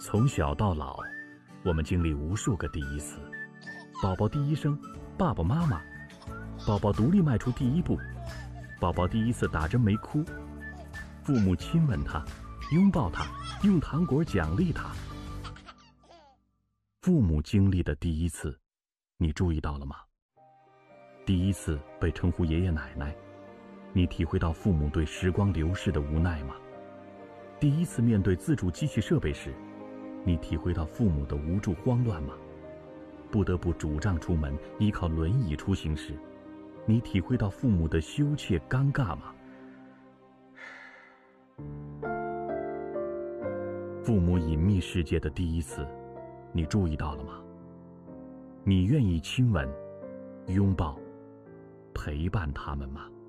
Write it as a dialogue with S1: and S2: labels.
S1: 从小到老，我们经历无数个第一次。宝宝第一声，爸爸妈妈；宝宝独立迈出第一步；宝宝第一次打针没哭；父母亲吻他，拥抱他，用糖果奖励他。父母经历的第一次，你注意到了吗？第一次被称呼爷爷奶奶，你体会到父母对时光流逝的无奈吗？第一次面对自主机器设备时，你体会到父母的无助慌乱吗？不得不拄杖出门，依靠轮椅出行时，你体会到父母的羞怯尴尬吗？父母隐秘世界的第一次，你注意到了吗？你愿意亲吻、拥抱、陪伴他们吗？